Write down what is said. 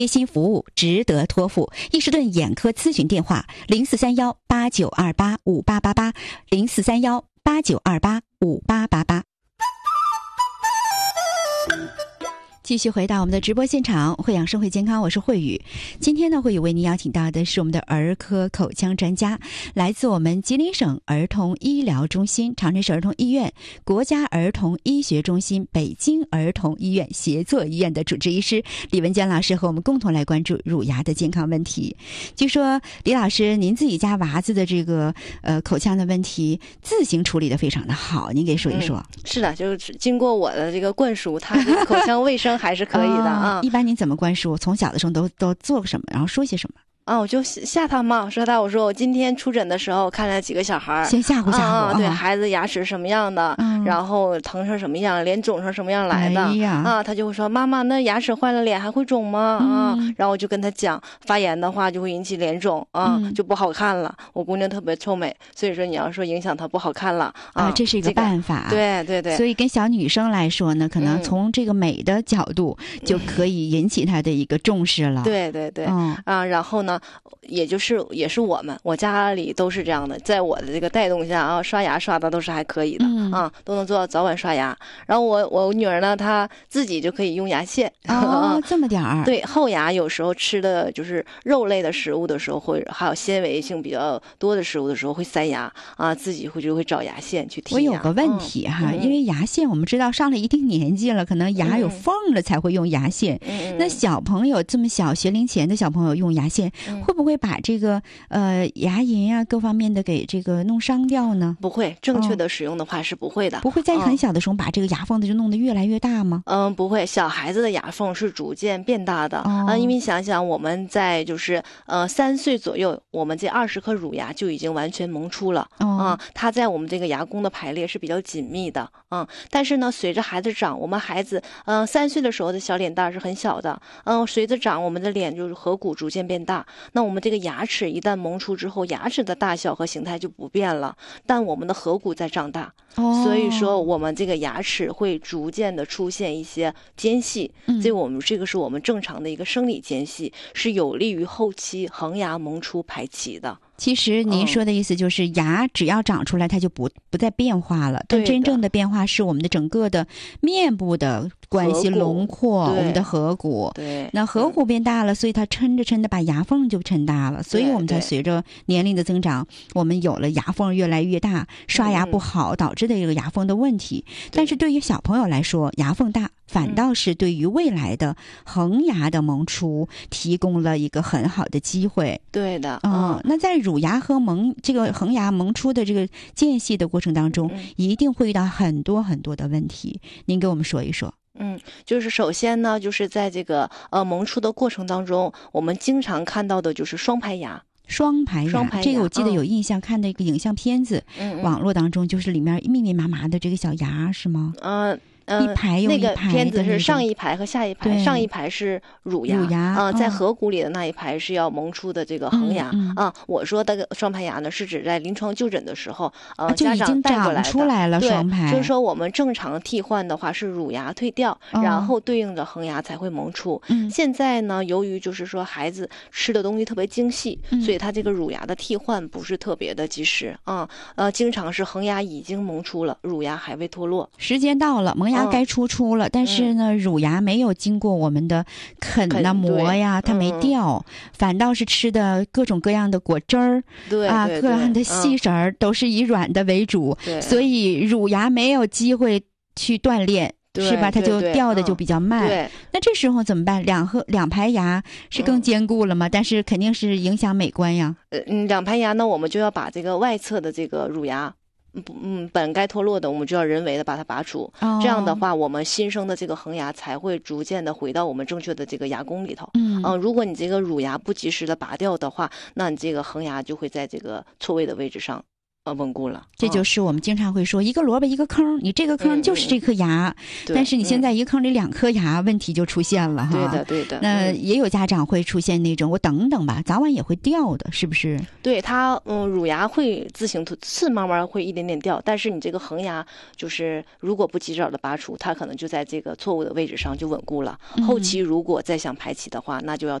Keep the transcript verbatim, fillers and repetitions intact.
贴心服务，值得托付。伊士顿眼科咨询电话：零四三幺八九二八五八八八，零四三幺八九二八五八八八。继续回到我们的直播现场，慧养生会健康，我是慧宇。今天呢，慧宇为您邀请到的是我们的儿科口腔专家，来自我们吉林省儿童医疗中心、长春市儿童医院、国家儿童医学中心、北京儿童医院协作医院的主治医师李文娟老师，和我们共同来关注乳牙的健康问题。据说李老师，您自己家娃子的这个呃口腔的问题自行处理的非常的好，您给说一说。 嗯、是的，就是经过我的这个灌输，他这个口腔卫生还是可以的啊。 一般您怎么灌输？从小的时候都都做什么，然后说些什么？ 啊，我就吓他嘛，说他，我说我今天出诊的时候看了几个小孩， 先吓唬吓唬， 啊，对，孩子牙齿什么样的，嗯、然后疼成什么样，脸肿成什么样来的， 哎呀， 啊，他就会说妈妈，那牙齿坏了脸还会肿吗？嗯、啊，然后我就跟他讲，发炎的话就会引起脸肿啊，嗯、就不好看了。我姑娘特别臭美，所以说你要说影响她不好看了啊， 啊这是一个办法， 这个、对对对。 所以跟小女生来说呢，可能从这个美的角度就可以引起她的一个重视了。 嗯、对对对， 嗯啊，然后呢，也就是也是我们，我家里都是这样的，在我的这个带动下啊，刷牙刷的都是还可以的、嗯、啊，都能做到早晚刷牙。然后我我女儿呢，她自己就可以用牙线。 哦，这么点儿。 对，后牙有时候吃的就是肉类的食物的时候，会还有纤维性比较多的食物的时候会塞牙啊，自己会就会找牙线去剔牙。 我有个问题哈、嗯，因为牙线我们知道上了一定年纪了，可能牙有缝了才会用牙线。嗯、那小朋友这么小学龄前的小朋友用牙线，嗯、会不会把这个呃牙龈啊各方面的给这个弄伤掉呢？ 不会，正确的使用的话是不会的。 不会在很小的时候把这个牙缝子就弄得越来越大吗？ 嗯，不会，小孩子的牙缝是逐渐变大的啊、哦，因为想想我们在就是呃三岁左右，我们这二十颗乳牙就已经完全萌出了啊、哦嗯，它在我们这个牙弓的排列是比较紧密的啊、嗯。但是呢，随着孩子长，我们孩子嗯、呃、三岁的时候的小脸蛋是很小的，嗯，随着长，我们的脸就是颌骨逐渐变大，那我们这个牙齿一旦萌出之后，牙齿的大小和形态就不变了，但我们的颌骨在长大，哦、所以说我们这个牙齿会逐渐的出现一些间隙，嗯、所以我们这个是我们正常的一个生理间隙，是有利于后期恒牙萌出排齐的。 其实您说的意思就是牙只要长出来它就不不再变化了，但真正的变化是我们的整个的面部的关系轮廓，我们的颌骨， 对， 那颌骨变大了，所以它抻着抻的把牙缝就抻大了，所以我们才随着年龄的增长，我们有了牙缝越来越大，刷牙不好导致的这个牙缝的问题。但是对于小朋友来说，牙缝大反倒是对于未来的恒牙的萌出提供了一个很好的机会。 对的， 嗯，那在乳牙和萌这个恒牙萌出的这个间隙的过程当中，嗯、一定会遇到很多很多的问题。您给我们说一说。 嗯，就是首先呢，就是在这个呃萌出的过程当中，我们经常看到的就是双排牙。 双排牙， 双排牙这个我记得有印象，嗯、看的一个影像片子，嗯、网络当中就是里面密密麻麻的这个小牙，是吗？ 嗯、呃。 一排又一排， 那个片子是上一排和下一排，上一排是乳牙， 乳牙啊、呃，在颌骨里的那一排是要萌出的这个恒牙、 嗯嗯、 啊。我说的双排牙呢，是指在临床就诊的时候，呃， 啊、 家长带过来的， 出来了双排， 就是说我们正常替换的话是乳牙退掉，哦、然后对应的恒牙才会萌出。嗯、现在呢，由于就是说孩子吃的东西特别精细，嗯、所以他这个乳牙的替换不是特别的及时啊，呃，经常是恒牙已经萌出了，乳牙还未脱落， 时间到了，萌牙该出出了。 嗯但是呢，乳牙没有经过我们的啃呐磨呀，它没掉，嗯、反倒是吃的各种各样的果汁儿， 对啊， 对对各样的细食儿、嗯、都是以软的为主，所以乳牙没有机会去锻炼。是吧？它就掉的就比较慢。 对对对嗯、 那这时候怎么办？两和两排牙是更坚固了吗？嗯、但是肯定是影响美观呀。 呃嗯，两排牙呢，我们就要把这个外侧的这个乳牙。嗯，本该脱落的，我们就要人为的把它拔除。哦、这样的话，我们新生的这个恒牙才会逐渐的回到我们正确的这个牙弓里头。嗯，呃、如果你这个乳牙不及时的拔掉的话，那你这个恒牙就会在这个错位的位置上呃，稳固了。 这就是我们经常会说，一个萝卜一个坑，你这个坑就是这颗牙， 嗯、 但是你现在一个坑里两颗牙，问题就出现了哈。 对的，对的。 那也有家长会出现那种，我等等吧，早晚也会掉的，是不是？ 对它，嗯，乳牙会自行是慢慢会一点点掉，但是你这个恒牙就是如果不及早的拔除，它可能就在这个错误的位置上就稳固了。嗯、后期如果再想排齐的话，那就要